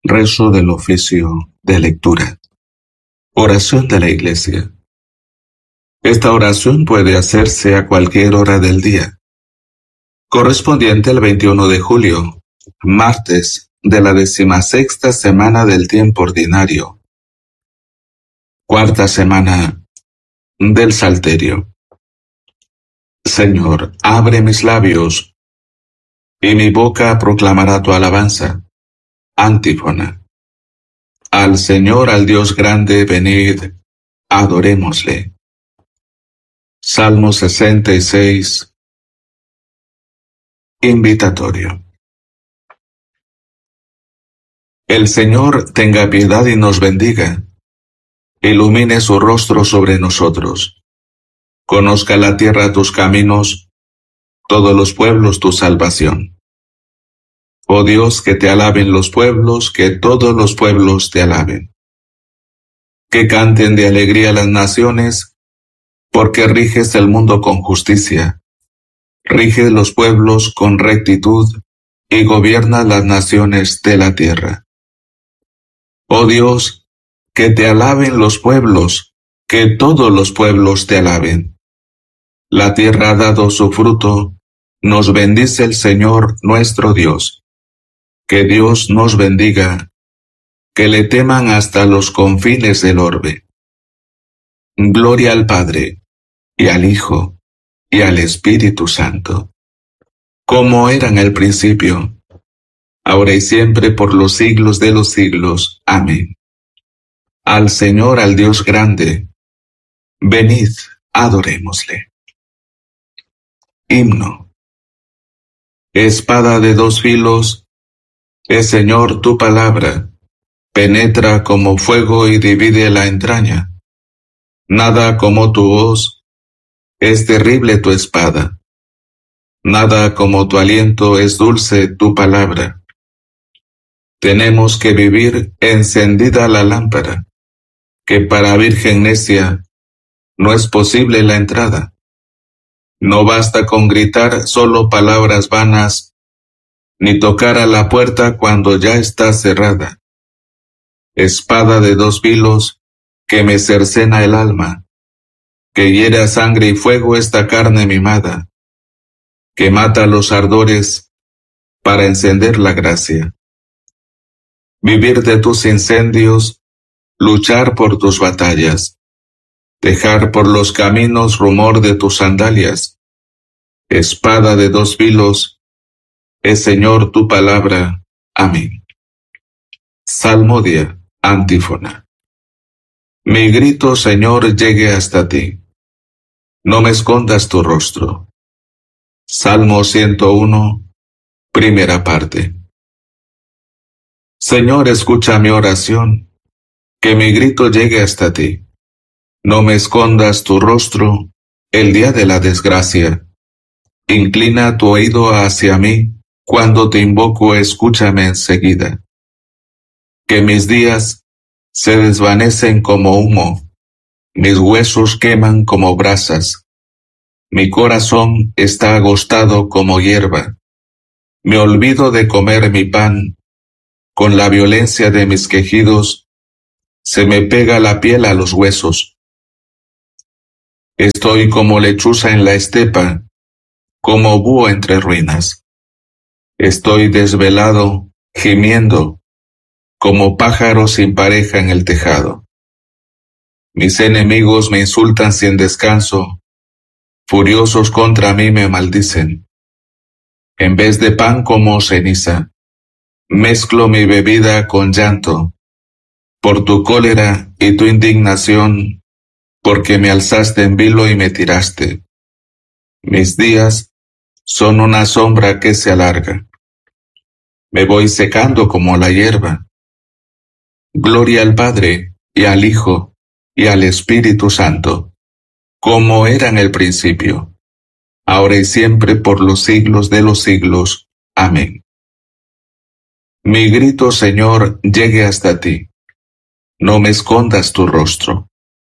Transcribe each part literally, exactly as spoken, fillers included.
Rezo del oficio de lectura. Oración de la Iglesia. Esta oración puede hacerse a cualquier hora del día, correspondiente al veintiuno de julio, martes de la decimasexta semana del tiempo ordinario, cuarta semana del Salterio. Señor, abre mis labios, y mi boca proclamará tu alabanza. Antífona. Al Señor, al Dios grande, venid, adorémosle. Salmo sesenta y seis. Invitatorio. El Señor tenga piedad y nos bendiga. Ilumine su rostro sobre nosotros. Conozca la tierra tus caminos, todos los pueblos tu salvación. Oh Dios, que te alaben los pueblos, que todos los pueblos te alaben. Que canten de alegría las naciones, porque riges el mundo con justicia. Riges los pueblos con rectitud y gobiernas las naciones de la tierra. Oh Dios, que te alaben los pueblos, que todos los pueblos te alaben. La tierra ha dado su fruto, nos bendice el Señor nuestro Dios. Que Dios nos bendiga, que le teman hasta los confines del orbe. Gloria al Padre, y al Hijo, y al Espíritu Santo, como era en el principio, ahora y siempre por los siglos de los siglos. Amén. Al Señor, al Dios grande, venid, adorémosle. Himno. Espada de dos filos, es Señor tu palabra, penetra como fuego y divide la entraña. Nada como tu voz, es terrible tu espada. Nada como tu aliento, es dulce tu palabra. Tenemos que vivir encendida la lámpara, que para virgen necia no es posible la entrada. No basta con gritar solo palabras vanas, ni tocar a la puerta cuando ya está cerrada. Espada de dos filos, que me cercena el alma, que hiere a sangre y fuego esta carne mimada, que mata los ardores para encender la gracia. Vivir de tus incendios, luchar por tus batallas, dejar por los caminos rumor de tus sandalias. Espada de dos filos, es Señor tu palabra. Amén. Salmodia, antífona. Mi grito, Señor, llegue hasta ti. No me escondas tu rostro. Salmo ciento uno, primera parte. Señor, escucha mi oración, que mi grito llegue hasta ti. No me escondas tu rostro el día de la desgracia. Inclina tu oído hacia mí. Cuando te invoco, escúchame enseguida. Que mis días se desvanecen como humo, mis huesos queman como brasas, mi corazón está agostado como hierba. Me olvido de comer mi pan, con la violencia de mis quejidos, se me pega la piel a los huesos. Estoy como lechuza en la estepa, como búho entre ruinas. Estoy desvelado, gimiendo, como pájaro sin pareja en el tejado. Mis enemigos me insultan sin descanso, furiosos contra mí me maldicen. En vez de pan como ceniza, mezclo mi bebida con llanto, por tu cólera y tu indignación, porque me alzaste en vilo y me tiraste. Mis días son una sombra que se alarga. Me voy secando como la hierba. Gloria al Padre, y al Hijo, y al Espíritu Santo, como era en el principio, ahora y siempre por los siglos de los siglos. Amén. Mi grito, Señor, llegue hasta ti. No me escondas tu rostro.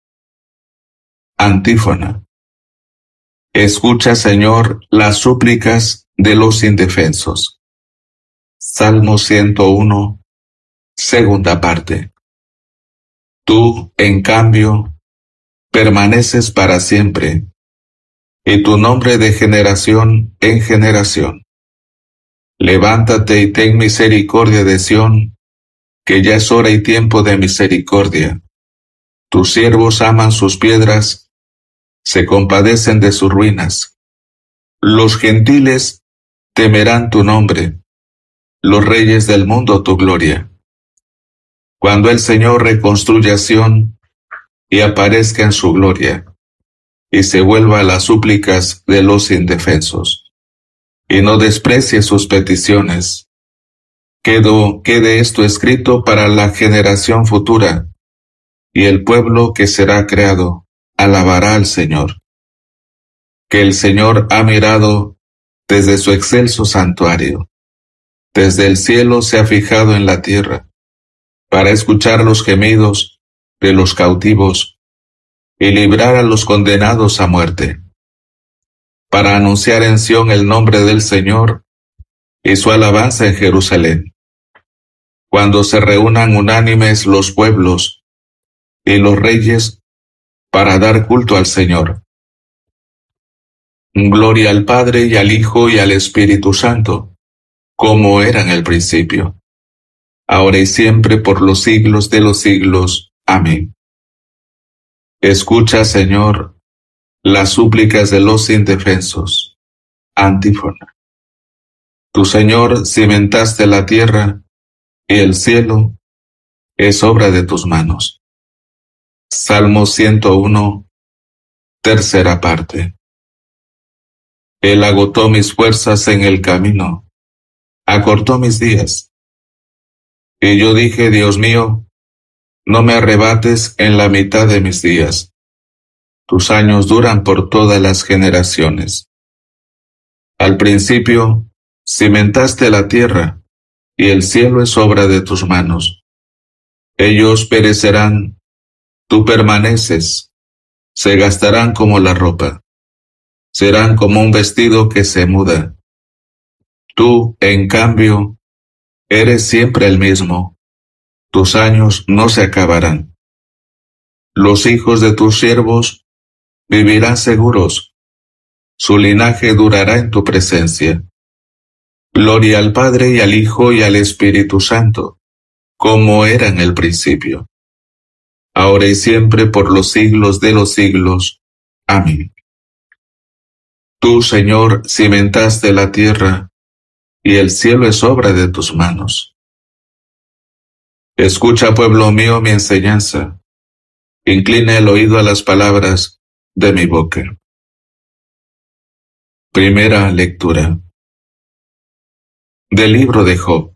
Antífona. Escucha, Señor, las súplicas de los indefensos. Salmo ciento uno, Segunda parte. Tú, en cambio, permaneces para siempre, y tu nombre de generación en generación. Levántate y ten misericordia de Sión, que ya es hora y tiempo de misericordia. Tus siervos aman sus piedras, se compadecen de sus ruinas. Los gentiles temerán tu nombre, los reyes del mundo tu gloria. Cuando el Señor reconstruya Sión y aparezca en su gloria, y se vuelva a las súplicas de los indefensos, y no desprecie sus peticiones. Quedo, quede esto escrito para la generación futura, y el pueblo que será creado alabará al Señor. Que el Señor ha mirado desde su excelso santuario, desde el cielo se ha fijado en la tierra, para escuchar los gemidos de los cautivos y librar a los condenados a muerte, para anunciar en Sión el nombre del Señor y su alabanza en Jerusalén, cuando se reúnan unánimes los pueblos y los reyes para dar culto al Señor. Gloria al Padre y al Hijo y al Espíritu Santo, como era en el principio, ahora y siempre por los siglos de los siglos. Amén. Escucha, Señor, las súplicas de los indefensos. Antífona. Tú, Señor, cimentaste la tierra, y el cielo es obra de tus manos. Salmo ciento uno, tercera parte. Él agotó mis fuerzas en el camino, acortó mis días. Y yo dije, Dios mío, no me arrebates en la mitad de mis días. Tus años duran por todas las generaciones. Al principio, cimentaste la tierra, y el cielo es obra de tus manos. Ellos perecerán, tú permaneces, se gastarán como la ropa, serán como un vestido que se muda. Tú, en cambio, eres siempre el mismo, tus años no se acabarán. Los hijos de tus siervos vivirán seguros, su linaje durará en tu presencia. Gloria al Padre y al Hijo y al Espíritu Santo, como era en el principio, ahora y siempre por los siglos de los siglos. Amén. Tú, Señor, cimentaste la tierra, y el cielo es obra de tus manos. Escucha, pueblo mío, mi enseñanza, inclina el oído a las palabras de mi boca. Primera lectura del libro de Job.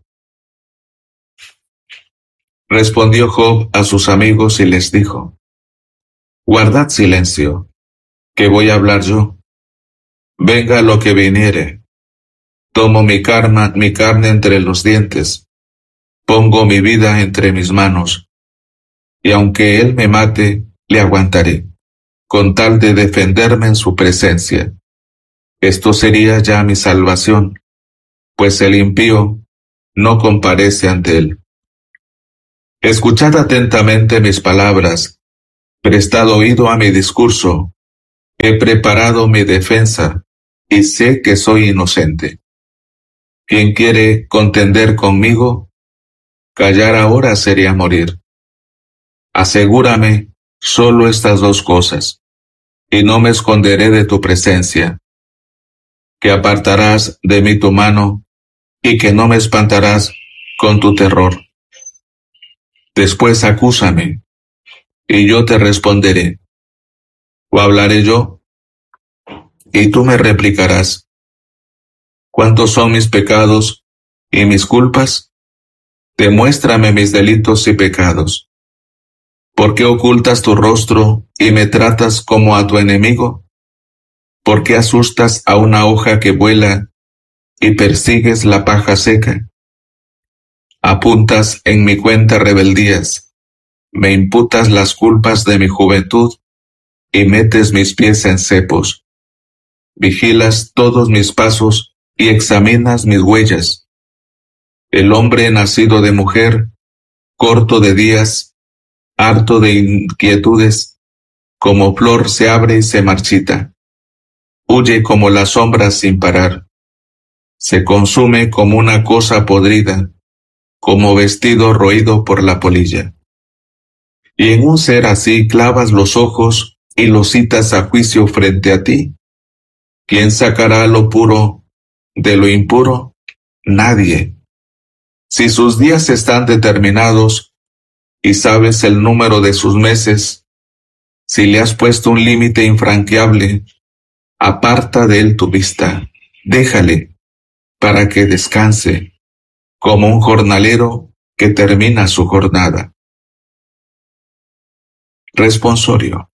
Respondió Job a sus amigos y les dijo: Guardad silencio, que voy a hablar yo. Venga lo que viniere. Tomo mi carne, mi carne entre los dientes, pongo mi vida entre mis manos, y aunque él me mate, le aguantaré, con tal de defenderme en su presencia. Esto sería ya mi salvación, pues el impío no comparece ante él. Escuchad atentamente mis palabras, prestad oído a mi discurso. He preparado mi defensa, y sé que soy inocente. Quien quiere contender conmigo, callar ahora sería morir. Asegúrame solo estas dos cosas, y no me esconderé de tu presencia, que apartarás de mí tu mano, y que no me espantarás con tu terror. Después acúsame, y yo te responderé. O hablaré yo, y tú me replicarás. ¿Cuántos son mis pecados y mis culpas? Demuéstrame mis delitos y pecados. ¿Por qué ocultas tu rostro y me tratas como a tu enemigo? ¿Por qué asustas a una hoja que vuela y persigues la paja seca? Apuntas en mi cuenta rebeldías, me imputas las culpas de mi juventud y metes mis pies en cepos. Vigilas todos mis pasos y examinas mis huellas. El hombre nacido de mujer corto de días, harto de inquietudes, como flor se abre y se marchita, huye como las sombras sin parar, se consume como una cosa podrida, como vestido roído por la polilla. Y en un ser así clavas los ojos y lo citas a juicio frente a ti. ¿Quién sacará lo puro de lo impuro? Nadie. Si sus días están determinados y sabes el número de sus meses, si le has puesto un límite infranqueable, aparta de él tu vista, déjale, para que descanse, como un jornalero que termina su jornada. Responsorio.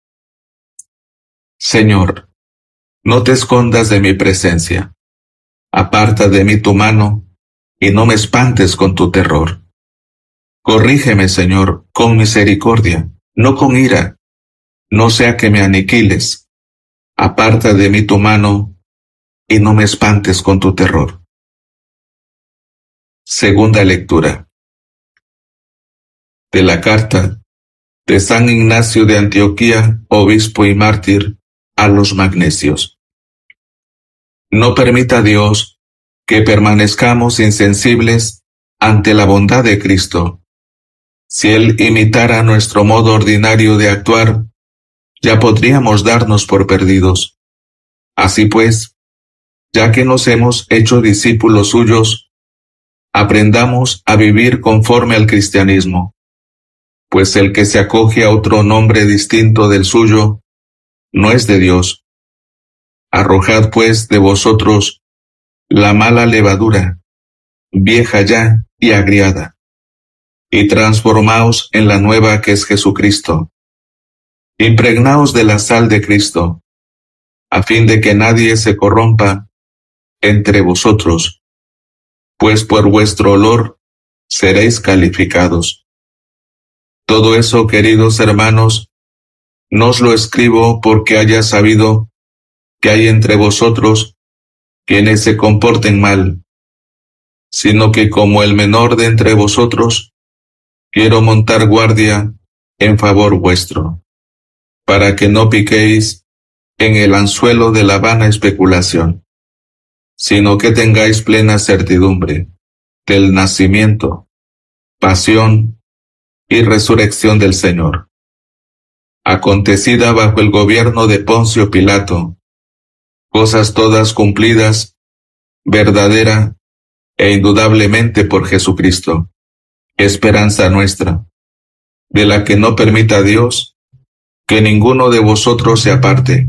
Señor, no te escondas de mi presencia. Aparta de mí tu mano, y no me espantes con tu terror. Corrígeme, Señor, con misericordia, no con ira, no sea que me aniquiles. Aparta de mí tu mano, y no me espantes con tu terror. Segunda lectura. De la carta de San Ignacio de Antioquía, obispo y mártir, a los magnesios. No permita Dios que permanezcamos insensibles ante la bondad de Cristo. Si Él imitara nuestro modo ordinario de actuar, ya podríamos darnos por perdidos. Así pues, ya que nos hemos hecho discípulos suyos, aprendamos a vivir conforme al cristianismo, pues el que se acoge a otro nombre distinto del suyo, no es de Dios. Arrojad pues de vosotros la mala levadura, vieja ya y agriada, y transformaos en la nueva que es Jesucristo. Impregnaos de la sal de Cristo, a fin de que nadie se corrompa entre vosotros, pues por vuestro olor seréis calificados. Todo eso, queridos hermanos, no os lo escribo porque haya sabido que hay entre vosotros quienes se comporten mal, sino que como el menor de entre vosotros, quiero montar guardia en favor vuestro, para que no piquéis en el anzuelo de la vana especulación, sino que tengáis plena certidumbre del nacimiento, pasión y resurrección del Señor, acontecida bajo el gobierno de Poncio Pilato, cosas todas cumplidas, verdadera e indudablemente por Jesucristo, esperanza nuestra, de la que no permita Dios que ninguno de vosotros se aparte.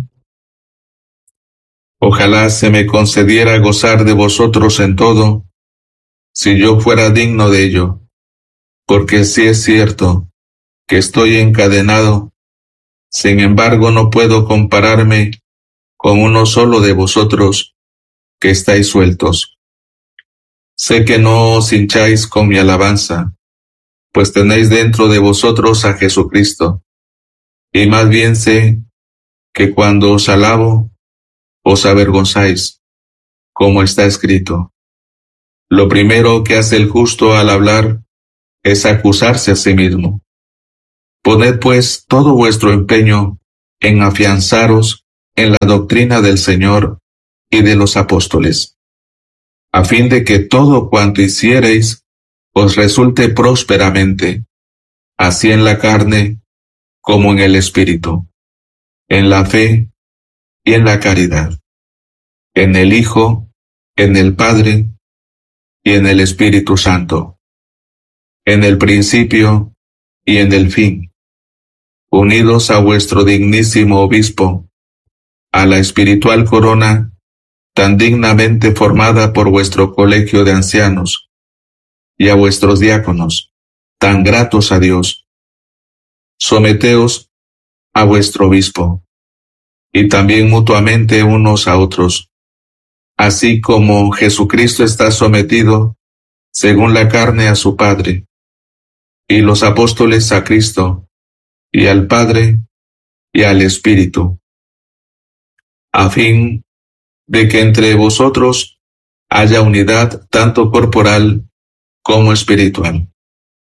Ojalá se me concediera gozar de vosotros en todo, si yo fuera digno de ello, porque sí es cierto que estoy encadenado, sin embargo no puedo compararme con uno solo de vosotros que estáis sueltos. Sé que no os hincháis con mi alabanza, pues tenéis dentro de vosotros a Jesucristo, y más bien sé que cuando os alabo, os avergonzáis, como está escrito. Lo primero que hace el justo al hablar es acusarse a sí mismo. Poned pues todo vuestro empeño en afianzaros en la doctrina del Señor y de los apóstoles, a fin de que todo cuanto hiciereis os resulte prósperamente, así en la carne como en el espíritu, en la fe y en la caridad, en el Hijo, en el Padre y en el Espíritu Santo, en el principio y en el fin, unidos a vuestro dignísimo obispo, a la espiritual corona tan dignamente formada por vuestro colegio de ancianos, y a vuestros diáconos, tan gratos a Dios. Someteos a vuestro obispo, y también mutuamente unos a otros, así como Jesucristo está sometido, según la carne, a su Padre, y los apóstoles a Cristo, y al Padre, y al Espíritu, a fin de que entre vosotros haya unidad tanto corporal como espiritual.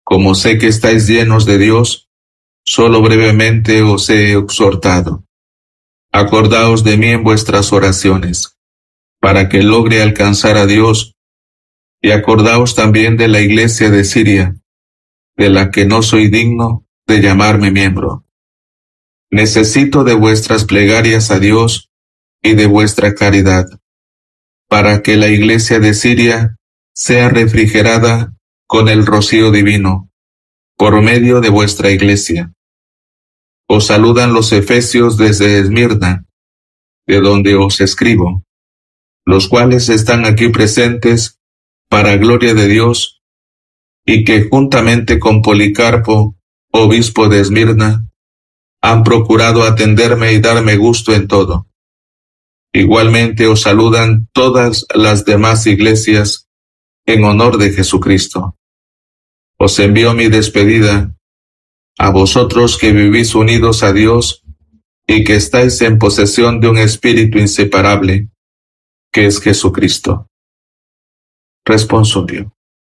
como sé que estáis llenos de Dios, solo brevemente os he exhortado. Acordaos de mí en vuestras oraciones, para que logre alcanzar a Dios, y acordaos también de la iglesia de Siria, de la que no soy digno de llamarme miembro. Necesito de vuestras plegarias a Dios y de vuestra caridad, para que la iglesia de Siria sea refrigerada con el rocío divino, por medio de vuestra iglesia. Os saludan los efesios desde Esmirna, de donde os escribo, los cuales están aquí presentes para gloria de Dios, y que juntamente con Policarpo, obispo de Esmirna, han procurado atenderme y darme gusto en todo. Igualmente os saludan todas las demás iglesias en honor de Jesucristo. Os envío mi despedida a vosotros que vivís unidos a Dios y que estáis en posesión de un espíritu inseparable, que es Jesucristo. Responsorio.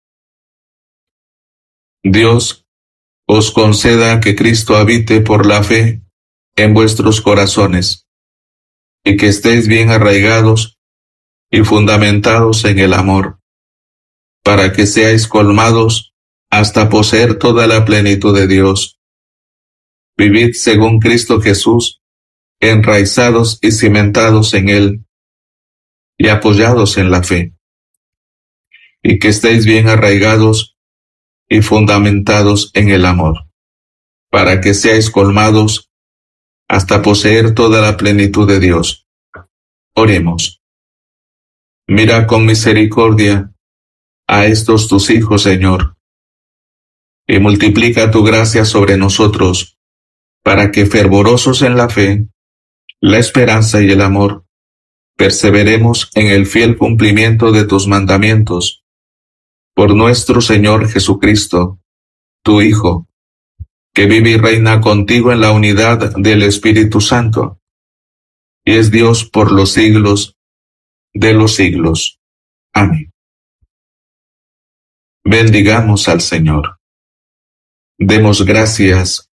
Dios os conceda que Cristo habite por la fe en vuestros corazones, y que estéis bien arraigados y fundamentados en el amor, para que seáis colmados hasta poseer toda la plenitud de Dios. Vivid según Cristo Jesús, enraizados y cimentados en Él, y apoyados en la fe, y que estéis bien arraigados y fundamentados en el amor, para que seáis colmados hasta poseer toda la plenitud de Dios. Oremos. Mira con misericordia a estos tus hijos, Señor, y multiplica tu gracia sobre nosotros, para que fervorosos en la fe, la esperanza y el amor, perseveremos en el fiel cumplimiento de tus mandamientos. Por nuestro Señor Jesucristo, tu Hijo, que vive y reina contigo en la unidad del Espíritu Santo, y es Dios por los siglos de los siglos. Amén. Bendigamos al Señor. Demos gracias